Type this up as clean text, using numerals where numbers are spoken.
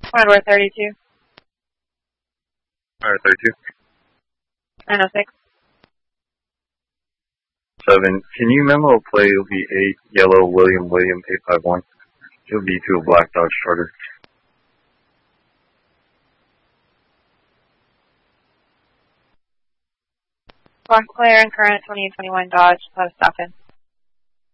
Hardware 32. Hardware 32. 906. 7. Can you memo play LV8 yellow William 851? It'll be to a Black Dodge Charter. Black player and current 2021 Dodge. Let us stop in.